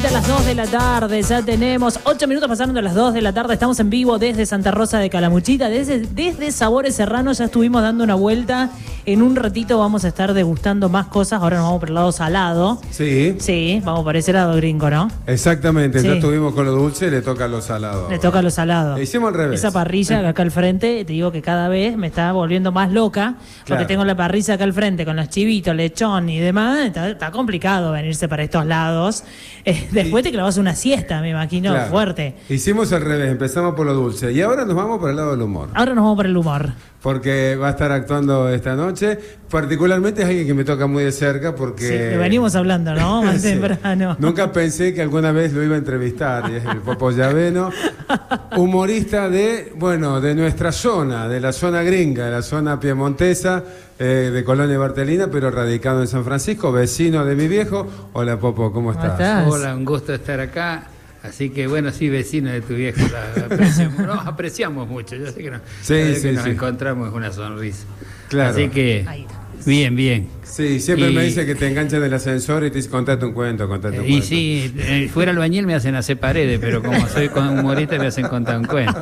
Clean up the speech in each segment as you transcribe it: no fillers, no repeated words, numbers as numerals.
Exactamente a las 2 de la tarde, ya tenemos 8 minutos pasando a las 2 de la tarde, estamos en vivo desde Santa Rosa de Calamuchita, desde Sabores Serranos, ya estuvimos dando una vuelta, en un ratito vamos a estar degustando más cosas, ahora nos vamos por el lado salado. Sí. Sí, vamos por ese lado gringo, ¿no? Exactamente, Sí. ya estuvimos con lo dulce, le toca lo salado. Le toca lo salado. Hicimos al revés. Esa parrilla acá al frente, te digo que cada vez me está volviendo más loca, porque Claro. tengo la parrilla acá al frente con los chivitos, lechón y demás, está complicado venirse para estos lados. Después te clavas una siesta, me imagino, Claro. fuerte. Hicimos al revés, empezamos por lo dulce y ahora nos vamos por el lado del humor. Ahora nos vamos por el humor. Porque va a estar actuando esta noche. Particularmente es alguien que me toca muy de cerca porque... Sí, lo venimos hablando, ¿no? Más Sí. temprano. Nunca pensé que alguna vez lo iba a entrevistar. Y es el Popo Llaveno, humorista de nuestra zona, de la zona gringa, de la zona piemontesa, de Colonia Bartelina, pero radicado en San Francisco, vecino de mi viejo. Hola Popo, ¿cómo estás? estás? Hola, un gusto estar acá. Así que bueno, sí, vecino de tu viejo, nos apreciamos mucho. Yo sé que nos encontramos es una sonrisa. Claro. Así que Ahí está. bien, bien. Sí, siempre me dice que te enganchan del ascensor y te dice, contate un cuento. Y sí, fuera albañil me hacen hacer paredes, pero como soy humorista me hacen contar un cuento.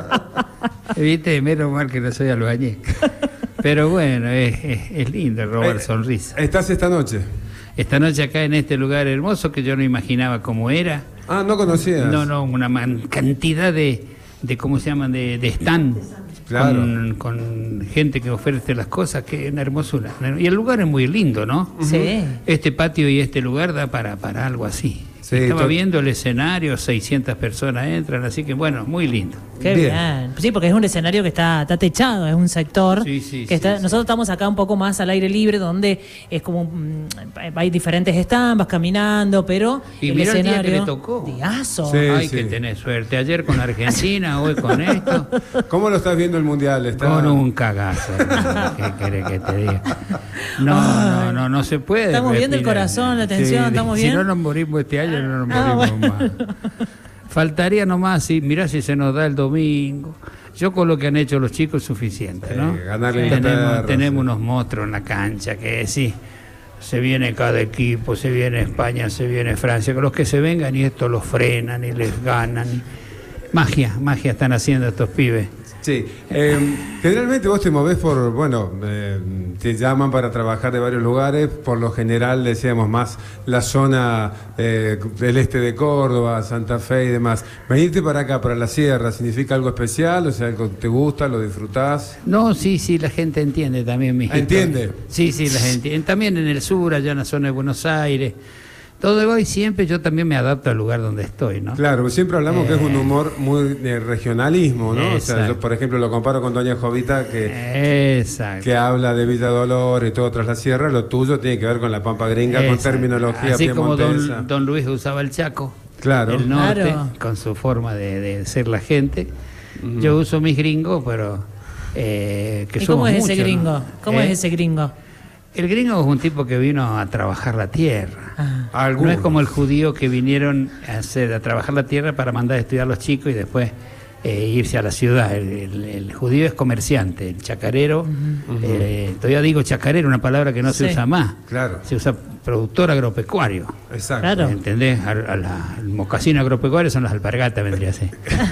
Viste, menos mal que no soy albañil. Pero bueno, es lindo robar sonrisa. ¿Estás esta noche? Esta noche acá en este lugar hermoso que yo no imaginaba cómo era. Ah, ¿no conocías? No, una cantidad de ¿cómo se llaman? De stand. Claro. Con gente que ofrece las cosas, que es una hermosura. Y el lugar es muy lindo, ¿no? Sí. Este patio y este lugar da para algo así. Sí, Estaba viendo el escenario, 600 personas entran, así que bueno, muy lindo. Qué bien. Sí, porque es un escenario que está techado, es un sector que está. Nosotros estamos acá un poco más al aire libre, donde es como hay diferentes stands, vas caminando, pero Y el mirá el día escenario. que le tocó. Diazo. Sí. Hay que tener suerte. Ayer con Argentina, hoy con esto. ¿Cómo lo estás viendo el Mundial? ¿Está... Con un cagazo. ¿Qué querés que te diga? No se puede. Estamos viendo el corazón, la tensión, estamos bien. Si no nos morimos este año, no nos morimos más. Faltaría nomás, mirá si se nos da el domingo. Yo con lo que han hecho los chicos es suficiente, ¿no? Ganarle Tenemos unos monstruos en la cancha que sí, se viene cada equipo, se viene España, se viene Francia, con los que se vengan y esto los frenan y les ganan. Magia están haciendo estos pibes. Sí, generalmente vos te movés por, te llaman para trabajar de varios lugares, por lo general decíamos más la zona del este de Córdoba, Santa Fe y demás. Venirte para acá, para la sierra, ¿significa algo especial? O sea, ¿algo te gusta, lo disfrutás? No, sí, la gente entiende también mis ¿Entiende? Sí, la gente. También en el sur, allá en la zona de Buenos Aires. Todo va y siempre yo también me adapto al lugar donde estoy, ¿no? Claro, siempre hablamos que es un humor muy de regionalismo, ¿no? O sea, yo, por ejemplo, lo comparo con Doña Jovita, que habla de Villa Dolores y todo tras la sierra. Lo tuyo tiene que ver con la Pampa Gringa, con terminología así piemontesa. como don Luis usaba el Chaco, claro, el norte, con su forma de ser la gente. Yo uso mis gringos, pero que ¿Y somos cómo es muchos, ese gringo? ¿no? ¿Cómo es ese gringo? El gringo es un tipo que vino a trabajar la tierra. Algunos. No es como el judío que vinieron a trabajar la tierra para mandar a estudiar a los chicos y después irse a la ciudad. El judío es comerciante, el chacarero, todavía digo chacarero, una palabra que no se usa más. Claro. Se usa productor agropecuario. Exacto. Claro. ¿Entendés? El mocasín agropecuario son las alpargatas, vendría a ser.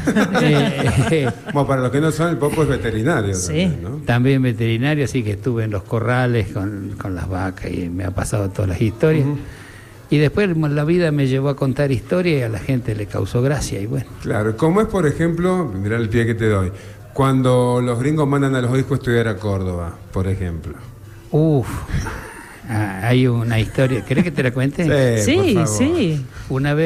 Bueno, para los que no saben, el Popo es veterinario. Sí. También, ¿no? También veterinario, así que estuve en los corrales con las vacas y me ha pasado todas las historias. Y después la vida me llevó a contar historias y a la gente le causó gracia y bueno. Claro, como es, por ejemplo, mirá el pie que te doy, cuando los gringos mandan a los hijos a estudiar a Córdoba, por ejemplo. Hay una historia, ¿querés que te la cuente? Sí, por favor. Sí. Una vez